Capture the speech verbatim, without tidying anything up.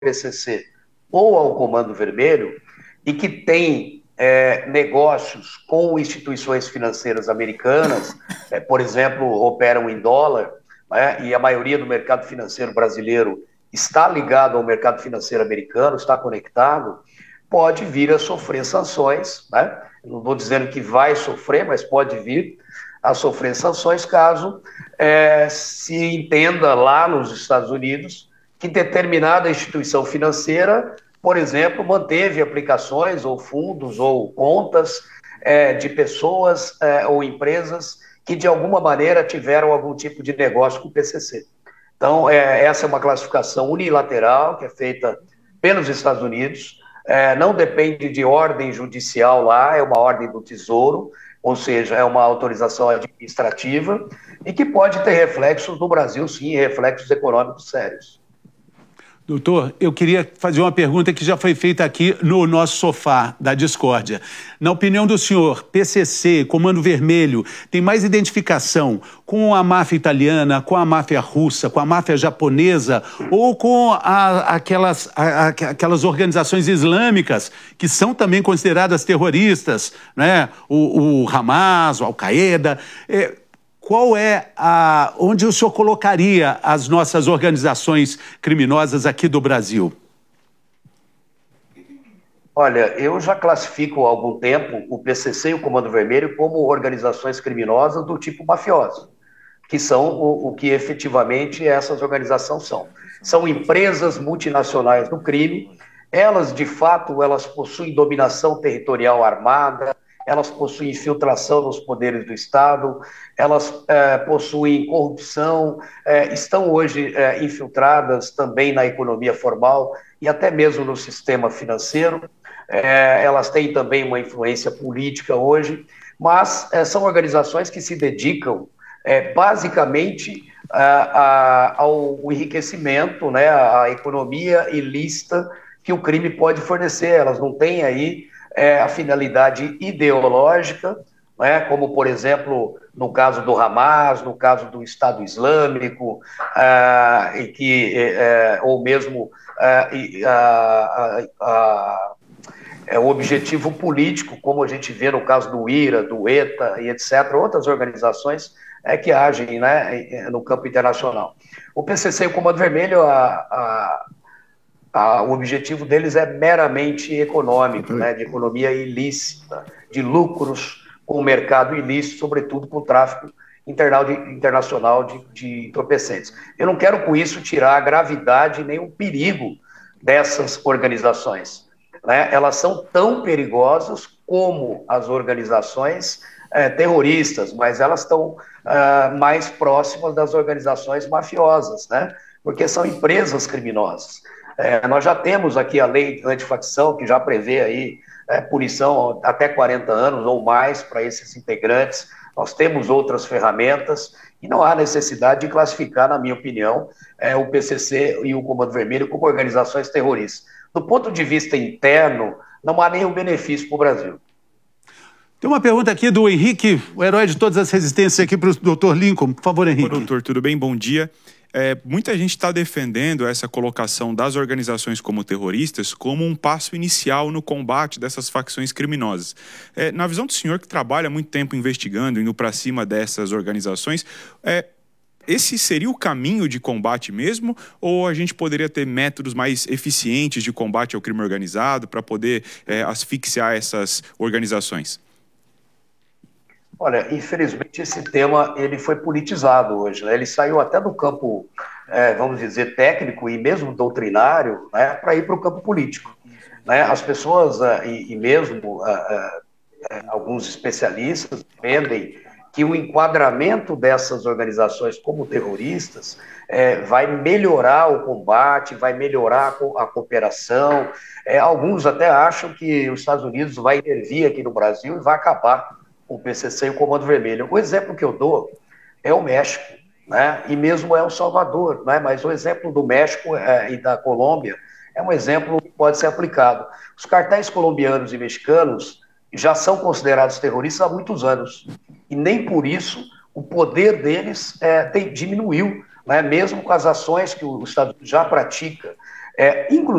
P C C ou ao Comando Vermelho e que tem é, negócios com instituições financeiras americanas, é, por exemplo, operam em dólar, né, e a maioria do mercado financeiro brasileiro está ligado ao mercado financeiro americano, está conectado, pode vir a sofrer sanções, né? Não estou dizendo que vai sofrer, mas pode vir a sofrer sanções caso é, se entenda lá nos Estados Unidos que determinada instituição financeira, por exemplo, manteve aplicações ou fundos ou contas é, de pessoas é, ou empresas que de alguma maneira tiveram algum tipo de negócio com o P C C. Então, é, essa é uma classificação unilateral que é feita pelos Estados Unidos, é, não depende de ordem judicial lá, é uma ordem do Tesouro, ou seja, é uma autorização administrativa e que pode ter reflexos no Brasil, sim, reflexos econômicos sérios. Doutor, eu queria fazer uma pergunta que já foi feita aqui no nosso sofá da discórdia. Na opinião do senhor, P C C, Comando Vermelho, tem mais identificação com a máfia italiana, com a máfia russa, com a máfia japonesa ou com a, aquelas, a, aquelas organizações islâmicas que são também consideradas terroristas, né? O, o Hamas, o Al-Qaeda... É, Qual é a, onde o senhor colocaria as nossas organizações criminosas aqui do Brasil? Olha, eu já classifico há algum tempo o P C C e o Comando Vermelho como organizações criminosas do tipo mafioso, que são o, o que efetivamente essas organizações são. São empresas multinacionais do crime, elas de fato elas possuem dominação territorial armada, elas possuem infiltração nos poderes do Estado, elas é, possuem corrupção, é, estão hoje é, infiltradas também na economia formal e até mesmo no sistema financeiro. É, elas têm também uma influência política hoje, mas é, são organizações que se dedicam é, basicamente a, a, ao enriquecimento, né, à economia ilícita que o crime pode fornecer. Elas não têm aí É, a finalidade ideológica, né, como, por exemplo, no caso do Hamas, no caso do Estado Islâmico, ah, e que, é, ou mesmo ah, e, ah, ah, é, o objetivo político, como a gente vê no caso do IRA, do ETA e etcétera, outras organizações é, que agem, né, no campo internacional. O P C C e o Comando Vermelho, a, a Ah, o objetivo deles é meramente econômico, né, de economia ilícita, de lucros com o mercado ilícito, sobretudo com o tráfico internacional de, de entorpecentes. Eu não quero com isso tirar a gravidade nem o perigo dessas organizações, né? Elas são tão perigosas como as organizações é, terroristas, mas elas estão uh, mais próximas das organizações mafiosas, né? Porque são empresas criminosas. É, nós já temos aqui a lei antifacção, que já prevê aí é, punição até quarenta anos ou mais para esses integrantes. Nós temos outras ferramentas e não há necessidade de classificar, na minha opinião, é, o P C C e o Comando Vermelho como organizações terroristas. Do ponto de vista interno, não há nenhum benefício para o Brasil. Tem uma pergunta aqui do Henrique, o herói de todas as resistências, aqui para o doutor Lincoln. Por favor, Henrique. Ô, doutor, tudo bem? Bom dia. É, muita gente está defendendo essa colocação das organizações como terroristas como um passo inicial no combate dessas facções criminosas. É, na visão do senhor, que trabalha muito tempo investigando, indo para cima dessas organizações, é, esse seria o caminho de combate mesmo? Ou a gente poderia ter métodos mais eficientes de combate ao crime organizado para poder é, asfixiar essas organizações? Olha, infelizmente esse tema ele foi politizado hoje, né? Ele saiu até do campo, é, vamos dizer, técnico e mesmo doutrinário, né, para ir para o campo político, né? As pessoas uh, e, e mesmo uh, uh, alguns especialistas defendem que o enquadramento dessas organizações como terroristas é, vai melhorar o combate, vai melhorar a, co a cooperação. É, alguns até acham que os Estados Unidos vai intervir aqui no Brasil e vai acabar o P C C e o Comando Vermelho. O exemplo que eu dou é o México, né? E mesmo é o Salvador, né? Mas o exemplo do México é, e da Colômbia é um exemplo que pode ser aplicado. Os cartéis colombianos e mexicanos já são considerados terroristas há muitos anos, e nem por isso o poder deles é, tem, diminuiu, né? Mesmo com as ações que o Estado já pratica É, inclusive,